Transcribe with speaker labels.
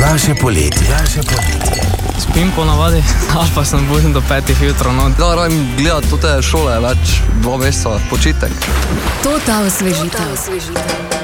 Speaker 1: Vaše poletje.
Speaker 2: Spim po navadi, ali pa sem budim do 5 jutra.
Speaker 3: Ja, rajem gledati to te šole več 2 meseca, počitek.
Speaker 4: To ta osvežitev.